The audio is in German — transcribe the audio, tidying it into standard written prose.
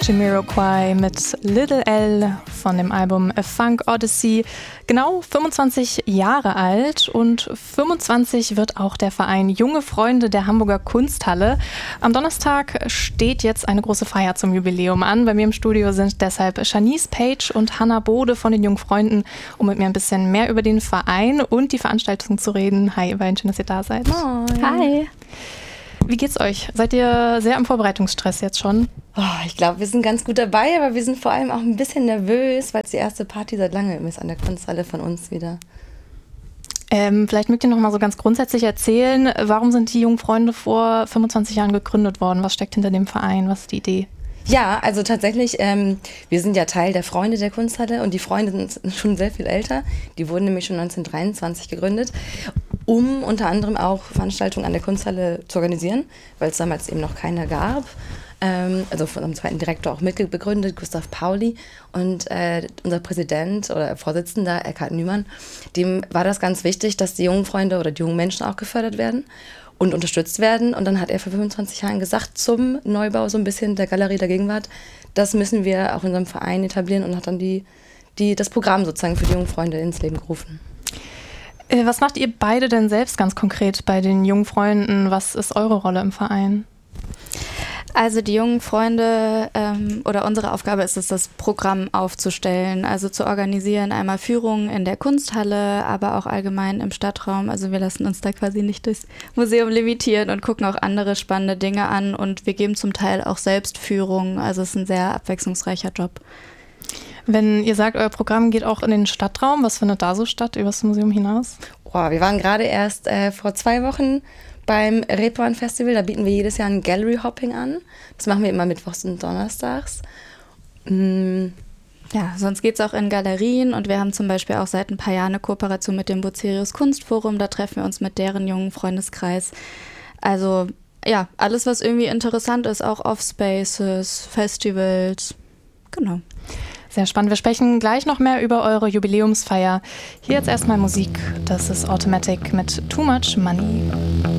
Jamiroquai mit Little L von dem Album A Funk Odyssey. Genau 25 Jahre alt und 25 wird auch der Verein Junge Freunde der Hamburger Kunsthalle. Am Donnerstag steht jetzt eine große Feier zum Jubiläum an. Bei mir im Studio sind deshalb Shanice Page und Hannah Bode von den Jungen Freunden, um mit mir ein bisschen mehr über den Verein und die Veranstaltung zu reden. Hi, ihr beiden, schön, dass ihr da seid. Moin. Hi. Wie geht's euch? Seid ihr sehr am Vorbereitungsstress jetzt schon? Ich glaube, wir sind ganz gut dabei, aber wir sind vor allem auch ein bisschen nervös, weil es die erste Party seit langem ist an der Kunsthalle von uns wieder. Vielleicht mögt ihr noch mal so ganz grundsätzlich erzählen, warum sind die Jungen Freunde vor 25 Jahren gegründet worden? Was steckt hinter dem Verein? Was ist die Idee? Ja, also tatsächlich, wir sind ja Teil der Freunde der Kunsthalle und die Freunde sind schon sehr viel älter. Die wurden nämlich schon 1923 gegründet, um unter anderem auch Veranstaltungen an der Kunsthalle zu organisieren, weil es damals eben noch keine gab. Also von unserem zweiten Direktor auch mitbegründet, Gustav Pauli. Und unser Präsident oder Vorsitzender, Eckhard Nümann, dem war das ganz wichtig, dass die jungen Freunde oder die jungen Menschen auch gefördert werden und unterstützt werden. Und dann hat er vor 25 Jahren gesagt, zum Neubau so ein bisschen der Galerie der Gegenwart, das müssen wir auch in unserem Verein etablieren und hat dann das Programm sozusagen für die jungen Freunde ins Leben gerufen. Was macht ihr beide denn selbst ganz konkret bei den Jungen Freunden? Was ist eure Rolle im Verein? Also die jungen Freunde oder unsere Aufgabe ist es, das Programm aufzustellen, also zu organisieren, einmal Führungen in der Kunsthalle, aber auch allgemein im Stadtraum. Also wir lassen uns da quasi nicht durchs Museum limitieren und gucken auch andere spannende Dinge an und wir geben zum Teil auch selbst Führungen, also es ist ein sehr abwechslungsreicher Job. Wenn ihr sagt, euer Programm geht auch in den Stadtraum, was findet da so statt, über das Museum hinaus? Wir waren gerade erst vor 2 Wochen beim Reeperbahn Festival, da bieten wir jedes Jahr ein Gallery Hopping an. Das machen wir immer mittwochs und donnerstags. Ja, sonst geht es auch in Galerien und wir haben zum Beispiel auch seit ein paar Jahren eine Kooperation mit dem Bucerius Kunstforum. Da treffen wir uns mit deren jungen Freundeskreis. Also ja, alles, was irgendwie interessant ist, auch Off-Spaces, Festivals, genau. Sehr spannend. Wir sprechen gleich noch mehr über eure Jubiläumsfeier. Hier jetzt erstmal Musik. Das ist Automatic mit Too Much Money.